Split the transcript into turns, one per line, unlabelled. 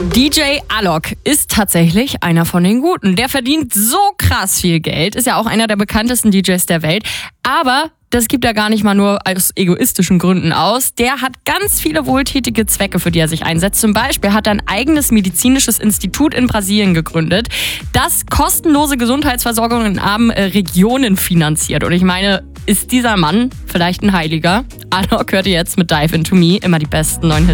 DJ Alok ist tatsächlich einer von den Guten. Der verdient so krass viel Geld, ist ja auch einer der bekanntesten DJs der Welt. Aber das gibt er gar nicht mal nur aus egoistischen Gründen aus. Der hat ganz viele wohltätige Zwecke, für die er sich einsetzt. Zum Beispiel hat er ein eigenes medizinisches Institut in Brasilien gegründet, das kostenlose Gesundheitsversorgung in armen Regionen finanziert. Und ich meine, ist dieser Mann vielleicht ein Heiliger? Alok hört ihr jetzt mit Dive Into Me, immer die besten neuen Hits.